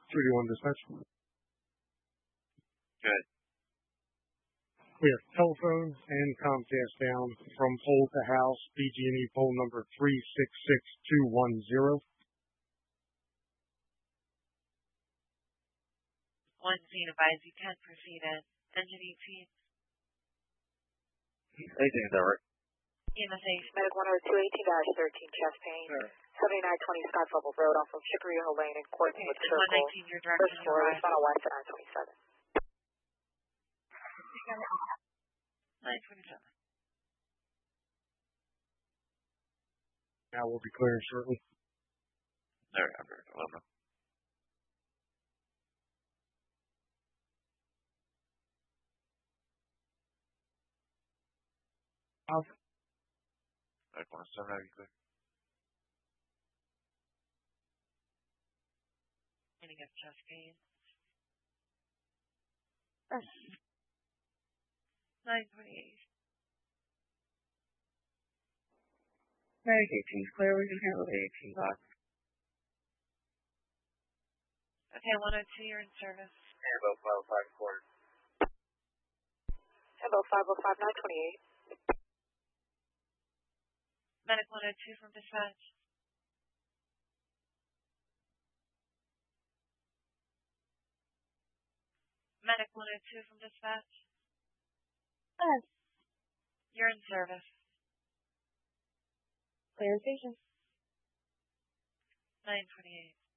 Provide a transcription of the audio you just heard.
321 dispatch. Good. We have telephone and Comcast down from pole to house, BG&E pole number 366210. One scene advise you can proceed at engine 18. 18 is that right? EMSA. Medic 102, 18-13, chest pain. Sure. 7920 Scott Fumble Road off of Chicory Hill Lane in Courtwood Circle. 119, your direction, First floor, respond on west at 927. 927. Now we'll be clearing shortly. There, I'm very well. I want to start out clear. Ending up chest pain. 928. Medic 18 is clear. We can handle the 18 box. Okay, 102, you're in service. About 505 quarter. About 505, 928. Medic 102 from dispatch. Medic 102 from dispatch. You're in service. Clear station. 928.